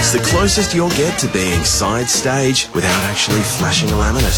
It's the closest you'll get to being side stage without actually flashing a laminate.